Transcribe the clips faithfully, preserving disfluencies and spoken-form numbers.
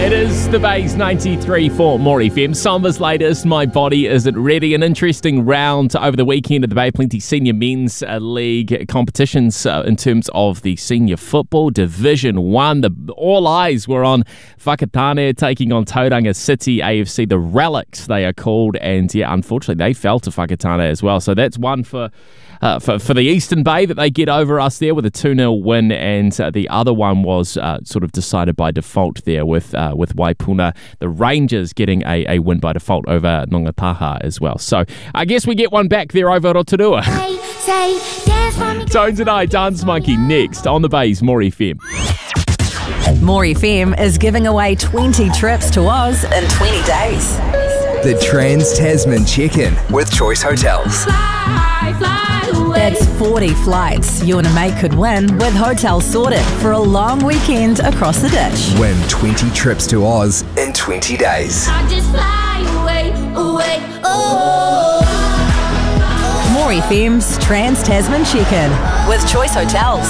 It is the Bays ninety-three for More F M. Samba's latest, My Body Isn't Ready. An interesting round over the weekend of the Bay Plenty Senior Men's uh, League competitions uh, in terms of the Senior Football Division one. The, all eyes were on Whakatane taking on Tauranga City A F C, the Relics they are called. And yeah, unfortunately, they fell to Whakatane as well. So that's one for... Uh, for, for the Eastern Bay that they get over us there with a two nil win, and uh, the other one was uh, sort of decided by default there with uh, with Waipuna, the Rangers getting a, a win by default over Nongataha as well. So I guess we get one back there over Rotorua. Hey, say, dance Tones and I, Dance Monkey, next on the Bays More F M. More F M is giving away twenty trips to Oz in twenty days. The Trans-Tasman Check-In with Choice Hotels. Fly, fly away. That's forty flights you and a mate could win with hotels sorted for a long weekend across the ditch. Win twenty trips to Oz in twenty days. I just fly away, away, oh. More F M's Trans-Tasman Check-In with Choice Hotels.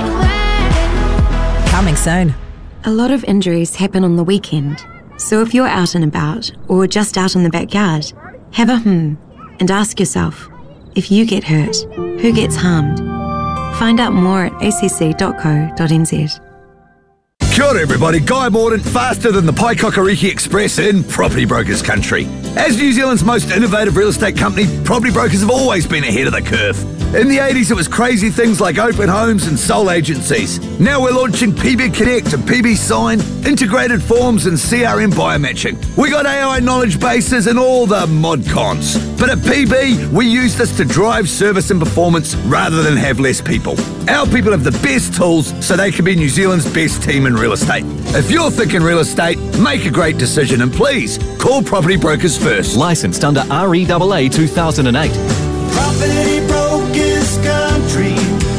Coming soon. A lot of injuries happen on the weekend. So if you're out and about, or just out in the backyard, have a hmm and ask yourself, if you get hurt, who gets harmed? Find out more at a c c dot co dot n z. Kia ora everybody, Guy Mordaunt, faster than the Paikakariki Express in property brokers country. As New Zealand's most innovative real estate company, property brokers have always been ahead of the curve. In the eighties, it was crazy things like open homes and sole agencies. Now we're launching P B Connect and P B Sign, integrated forms and C R M biomatching. We got A I knowledge bases and all the mod cons. But at P B, we use this to drive service and performance rather than have less people. Our people have the best tools so they can be New Zealand's best team in real estate. If you're thinking real estate, make a great decision and please call Property Brokers first. Licensed under R E A A two thousand eight. Property Brokers Country.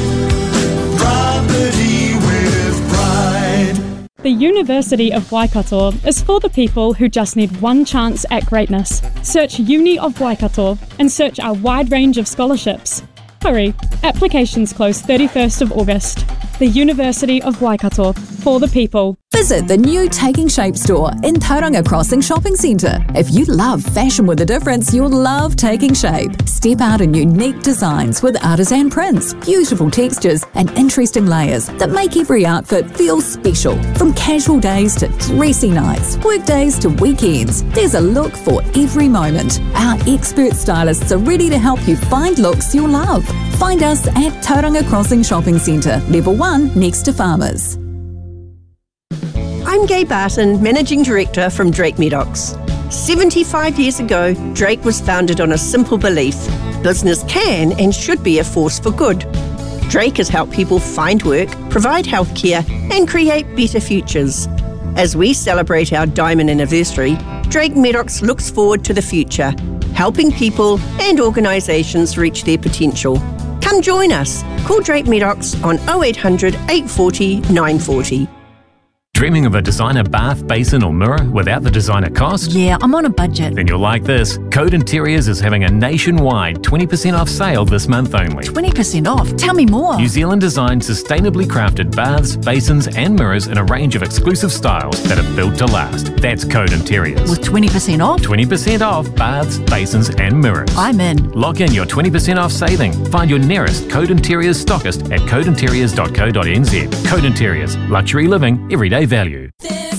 Property with pride. The University of Waikato is for the people who just need one chance at greatness. Search Uni of Waikato and search our wide range of scholarships. Hurry, applications close thirty-first of August. The University of Waikato, for the people. Visit the new Taking Shape store in Tauranga Crossing Shopping Centre. If you love fashion with a difference, you'll love Taking Shape. Step out in unique designs with artisan prints, beautiful textures and interesting layers that make every outfit feel special. From casual days to dressy nights, work days to weekends, there's a look for every moment. Our expert stylists are ready to help you find looks you'll love. Find us at Tauranga Crossing Shopping Centre, Level one next to Farmers. I'm Gay Barton, Managing Director from Drake Medocs. seventy-five years ago, Drake was founded on a simple belief: business can and should be a force for good. Drake has helped people find work, provide healthcare, and create better futures. As we celebrate our diamond anniversary, Drake Medocs looks forward to the future, helping people and organisations reach their potential. Come join us. Call Drake Medocs on oh eight hundred, eight four oh, nine four oh. Dreaming of a designer bath, basin or mirror without the designer cost? Yeah, I'm on a budget. Then you'll like this. Code Interiors is having a nationwide twenty percent off sale this month only. twenty percent off? Tell me more. New Zealand designed sustainably crafted baths, basins and mirrors in a range of exclusive styles that are built to last. That's Code Interiors. With twenty percent off? twenty percent off baths, basins and mirrors. I'm in. Lock in your twenty percent off saving. Find your nearest Code Interiors stockist at code interiors dot co dot n z. Code Interiors. Luxury living, everyday value.